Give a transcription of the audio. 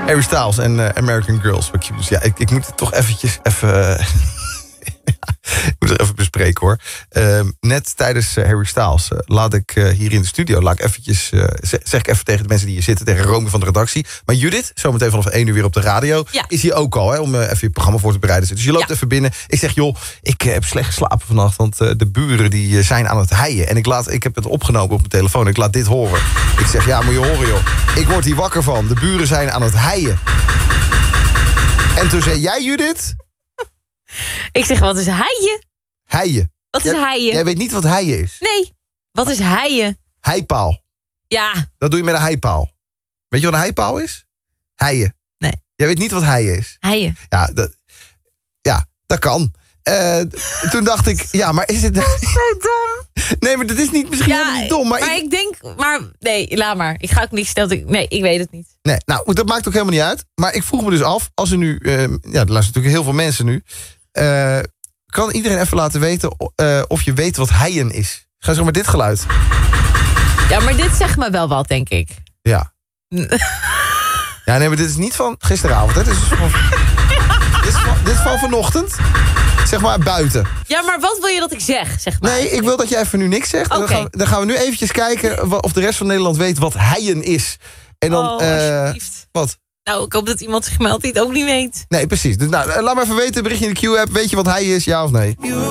Harry Styles en American Girls. Dus ja, ik moet het toch eventjes ik moet het even bespreken hoor. Net tijdens Harry Styles laat ik hier in de studio... zeg ik even tegen de mensen die hier zitten... tegen Rome van de redactie. Maar Judith, zometeen vanaf 1 uur weer op de radio... is hier ook al, om even je programma voor te bereiden. Dus je loopt even binnen. Ik zeg, joh, ik heb slecht geslapen vannacht... want de buren die zijn aan het heien. En ik heb het opgenomen op mijn telefoon. Ik laat dit horen. Ik zeg, ja, moet je horen, joh. Ik word hier wakker van. De buren zijn aan het heien. En toen zei jij, Judith... Ik zeg, wat is heien? Heien. Wat is heien? Jij weet niet wat heien is? Nee, wat is heien? Heipaal. Ja. Dat doe je met een heipaal. Weet je wat een heipaal is? Heien. Nee. Jij weet niet wat heien is? Heien. Ja, dat kan. Toen dacht ik, ja, maar is het... Dat is zo dom. Nee, maar dat is niet misschien helemaal niet dom. Maar ik denk, nee, laat maar. Ik ga ook niks stellen. Nee, ik weet het niet. Nee, nou, dat maakt ook helemaal niet uit. Maar ik vroeg me dus af, als er nu... er luisteren natuurlijk heel veel mensen nu... kan iedereen even laten weten of je weet wat heien is? Ga zeg maar dit geluid. Ja, maar dit zegt me wel wat, denk ik. Ja. Ja, nee, maar dit is niet van gisteravond. Hè? Dit is van vanochtend. Zeg maar buiten. Ja, maar wat wil je dat ik zeg? Zeg maar. Nee, ik wil dat jij even nu niks zegt. Okay. Dan gaan we nu eventjes kijken of de rest van Nederland weet wat heien is. En dan, alsjeblieft. Wat? Nou, ik hoop dat iemand zich meldt die het ook niet weet. Nee, precies. Dus, nou, laat maar even weten, berichtje in de Q-app. Weet je wat heien is, ja of nee?